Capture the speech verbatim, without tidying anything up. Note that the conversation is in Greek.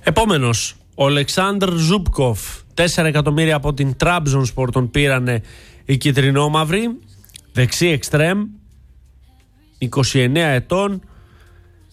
Επόμενος, ο Αλεξάνδρ Ζούπκοφ. τέσσερα εκατομμύρια από την Τραμπζονσπορ τον πήρανε οι κυτρινόμαυροι. Δεξί εξτρέμ, είκοσι εννέα ετών.